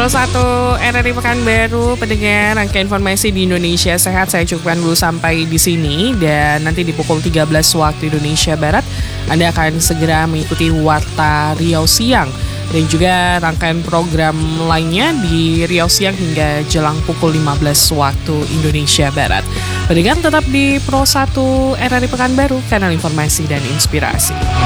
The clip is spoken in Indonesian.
Pro 1 RRI Pekanbaru, pendengar rangkaian informasi di Indonesia Sehat saya cukupkan dulu sampai di sini, dan nanti di pukul 13 waktu Indonesia Barat Anda akan segera mengikuti Warta Riau Siang dan juga rangkaian program lainnya di Riau Siang hingga jelang pukul 15 waktu Indonesia Barat. Pendengar tetap di Pro 1 RRI Pekanbaru, kanal informasi dan inspirasi.